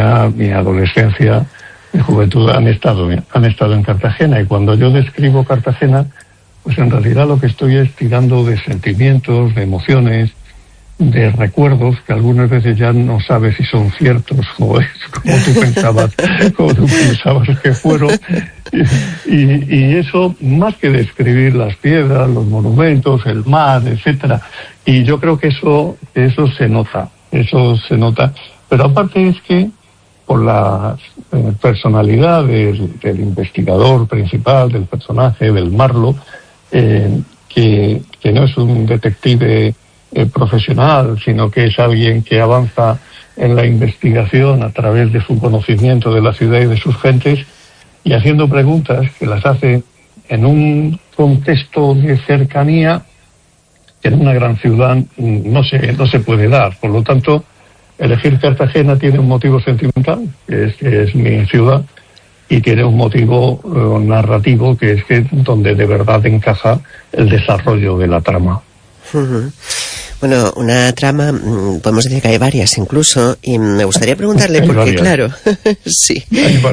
niña, mi adolescencia, mi juventud han estado en Cartagena. Y cuando yo describo Cartagena, pues en realidad lo que estoy es tirando de sentimientos, de emociones, de recuerdos que algunas veces ya no sabes si son ciertos o es como tú pensabas que fueron. Y eso, más que describir las piedras, los monumentos, el mar, etcétera. Y yo creo que eso se nota, pero aparte es que por la personalidad del investigador principal, del personaje, del Marlo, que no es un detective profesional, sino que es alguien que avanza en la investigación a través de su conocimiento de la ciudad y de sus gentes, y haciendo preguntas que las hace en un contexto de cercanía que en una gran ciudad no se puede dar. Por lo tanto, elegir Cartagena tiene un motivo sentimental, que es mi ciudad, y tiene un motivo narrativo, que es que donde de verdad encaja el desarrollo de la trama. Uh-huh. Bueno, una trama, podemos decir que hay varias incluso, y me gustaría preguntarle, porque claro, sí,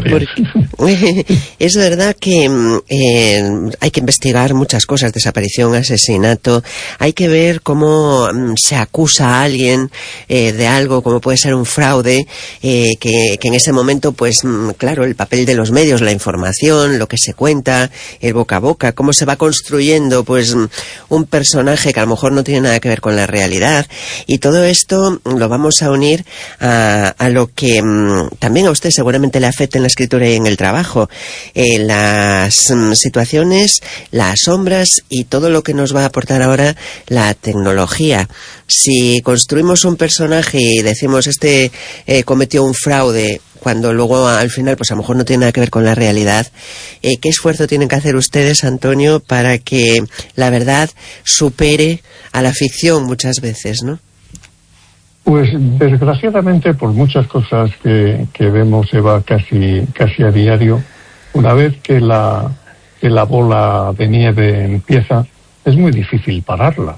es verdad que hay que investigar muchas cosas, desaparición, asesinato, hay que ver cómo se acusa a alguien de algo, como puede ser un fraude, que en ese momento, pues claro, el papel de los medios, la información, lo que se cuenta, el boca a boca, cómo se va construyendo, pues un personaje que a lo mejor no tiene nada que ver con la realidad, y todo esto lo vamos a unir a lo que también a usted seguramente le afecta en la escritura y en el trabajo, las situaciones, las sombras y todo lo que nos va a aportar ahora la tecnología. Si construimos un personaje y decimos cometió un fraude, cuando luego al final pues a lo mejor no tiene nada que ver con la realidad, ¿qué esfuerzo tienen que hacer ustedes, Antonio, para que la verdad supere a la ficción muchas veces, ¿no? Pues desgraciadamente, por muchas cosas que vemos, Eva, casi a diario, una vez que la bola de nieve empieza, es muy difícil pararla.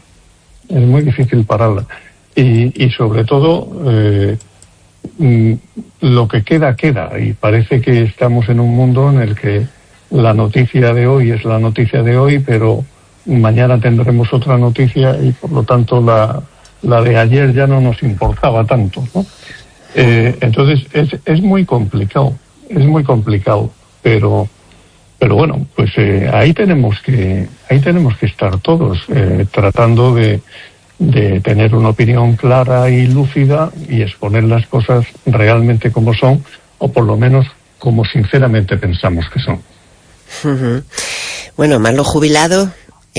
Y sobre todo, lo que queda, y parece que estamos en un mundo en el que la noticia de hoy es la noticia de hoy, pero mañana tendremos otra noticia y por lo tanto la de ayer ya no nos importaba tanto, ¿no? Entonces es muy complicado, pero bueno, pues ahí tenemos que estar todos tratando de tener una opinión clara y lúcida y exponer las cosas realmente como son, o por lo menos como sinceramente pensamos que son. Uh-huh. Bueno, Marlo jubilado,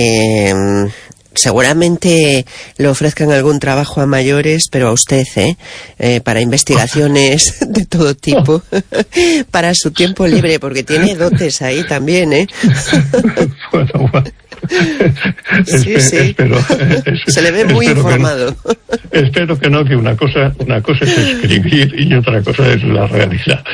seguramente le ofrezcan algún trabajo a mayores, pero a usted, para investigaciones de todo tipo, para su tiempo libre, porque tiene dotes ahí también, Bueno. Sí. Se le ve muy informado. Espero que no, que una cosa es escribir y otra cosa es la realidad.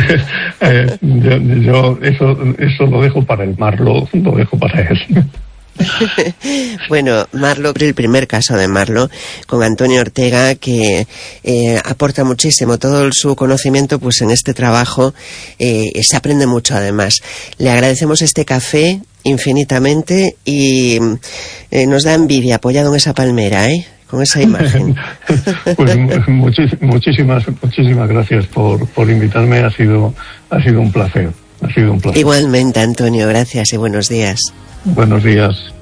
Yo eso lo dejo para el Marlo, lo dejo para él. Bueno, Marlo, el primer caso de Marlo con Antonio Ortega, que aporta muchísimo todo su conocimiento pues en este trabajo, se aprende mucho además. Le agradecemos este café infinitamente y nos da envidia apoyado en esa palmera, con esa imagen. Pues muchísimas gracias por invitarme, ha sido un placer. Igualmente, Antonio, gracias y buenos días. Buenos días.